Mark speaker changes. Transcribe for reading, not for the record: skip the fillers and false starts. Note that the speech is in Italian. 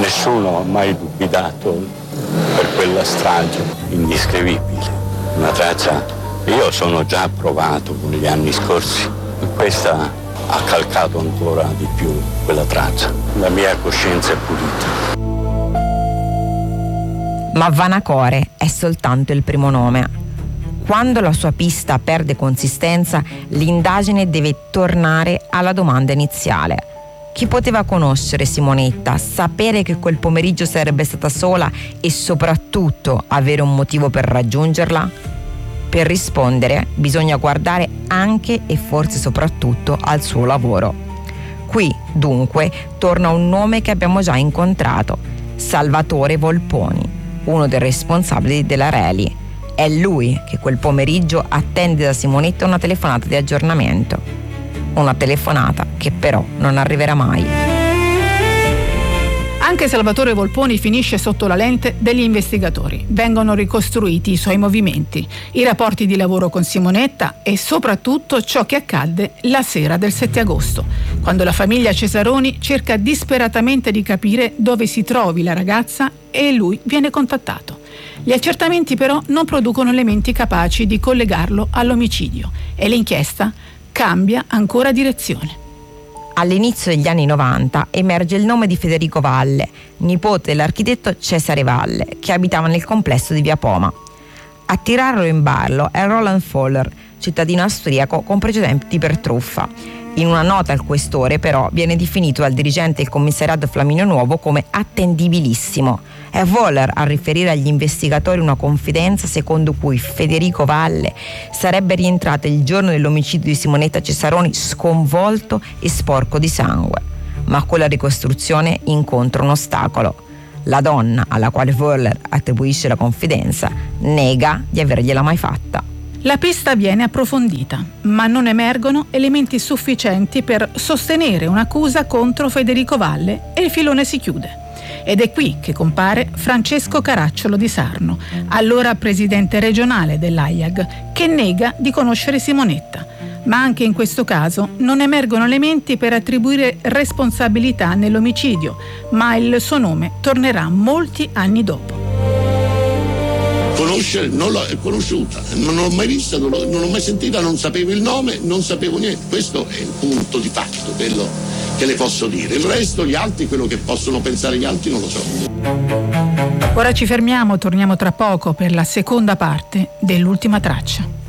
Speaker 1: Nessuno ha mai dubitato per quella strage indescrivibile. Una traccia, io sono già provato con gli anni scorsi, questa ha calcato ancora di più quella traccia. La mia coscienza è pulita.
Speaker 2: Ma Vanacore è soltanto il primo nome. Quando la sua pista perde consistenza, l'indagine deve tornare alla domanda iniziale. Chi poteva conoscere Simonetta, sapere che quel pomeriggio sarebbe stata sola e soprattutto avere un motivo per raggiungerla? Per rispondere bisogna guardare anche e forse soprattutto al suo lavoro. Qui, dunque, torna un nome che abbiamo già incontrato, Salvatore Volponi, uno dei responsabili della Reli. È lui che quel pomeriggio attende da Simonetta una telefonata di aggiornamento. Una telefonata che però non arriverà mai.
Speaker 3: Anche Salvatore Volponi finisce sotto la lente degli investigatori. Vengono ricostruiti i suoi movimenti, i rapporti di lavoro con Simonetta e soprattutto ciò che accadde la sera del 7 agosto, quando la famiglia Cesaroni cerca disperatamente di capire dove si trovi la ragazza e lui viene contattato. Gli accertamenti però non producono elementi capaci di collegarlo all'omicidio e l'inchiesta cambia ancora direzione.
Speaker 2: All'inizio degli anni 90 emerge il nome di Federico Valle, nipote dell'architetto Cesare Valle, che abitava nel complesso di Via Poma. A tirarlo in ballo è Roland Fowler, cittadino austriaco con precedenti per truffa. In una nota al questore, però, viene definito dal dirigente del commissariato Flaminio Nuovo come attendibilissimo. È Voller a riferire agli investigatori una confidenza secondo cui Federico Valle sarebbe rientrato il giorno dell'omicidio di Simonetta Cesaroni sconvolto e sporco di sangue. Ma quella ricostruzione incontra un ostacolo. La donna alla quale Voller attribuisce la confidenza nega di avergliela mai fatta.
Speaker 3: La pista viene approfondita, ma non emergono elementi sufficienti per sostenere un'accusa contro Federico Valle e il filone si chiude. Ed è qui che compare Francesco Caracciolo di Sarno, allora presidente regionale dell'AIAG, che nega di conoscere Simonetta. Ma anche in questo caso non emergono elementi per attribuire responsabilità nell'omicidio, ma il suo nome tornerà molti anni dopo.
Speaker 4: Conoscere, non l'ho conosciuta, non l'ho mai vista, non l'ho mai sentita, non sapevo il nome, non sapevo niente. Questo è il punto di fatto, quello che le posso dire. Il resto, gli altri, quello che possono pensare gli altri, non lo so.
Speaker 3: Ora ci fermiamo, torniamo tra poco per la seconda parte dell'ultima traccia.